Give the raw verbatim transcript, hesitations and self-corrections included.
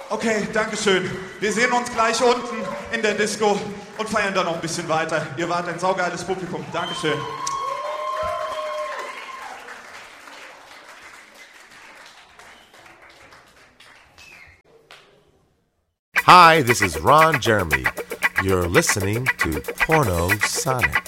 Okay, danke schön. Wir sehen uns gleich unten in der Disco und feiern dann noch ein bisschen weiter. Ihr wart ein saugeiles Publikum. Dankeschön. Hi, this is Ron Jeremy. You're listening to Porno Sonic.